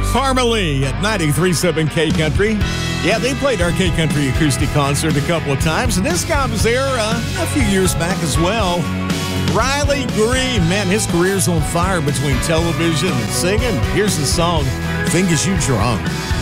Farmally at 93.7 K Country. Yeah, they played our K Country acoustic concert a couple of times, and this guy was there a few years back as well. Riley Green, man, his career's on fire between television and singing. Here's the song, Think Is You Drunk.